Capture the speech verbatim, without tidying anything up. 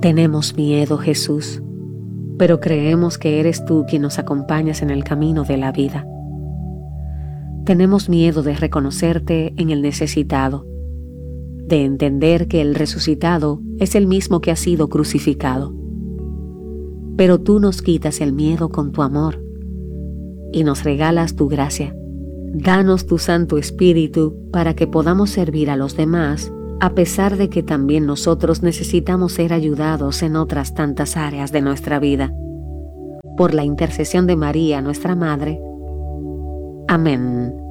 Tenemos miedo, Jesús, pero creemos que eres tú quien nos acompañas en el camino de la vida. Tenemos miedo de reconocerte en el necesitado, de entender que el resucitado es el mismo que ha sido crucificado. Pero tú nos quitas el miedo con tu amor y nos regalas tu gracia. Danos tu Santo Espíritu para que podamos servir a los demás, a pesar de que también nosotros necesitamos ser ayudados en otras tantas áreas de nuestra vida. Por la intercesión de María, nuestra Madre. Amén.